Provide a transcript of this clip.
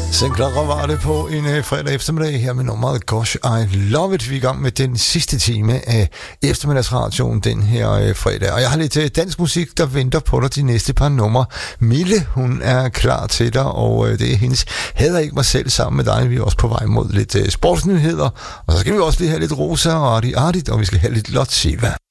Sinclair var det på en fredag eftermiddag her med nummeret Gosh I Love It. Vi er i gang med den sidste time af eftermiddagsradioen den her fredag. Og jeg har lidt dansk musik, der venter på dig de næste par numre. Mille, hun er klar til dig, og det er hendes Hader ikke mig selv sammen med dig. Vi er også på vej mod lidt sportsnyheder. Og så skal vi også lige have lidt Rosa og Arti, og vi skal have lidt Lot Siva.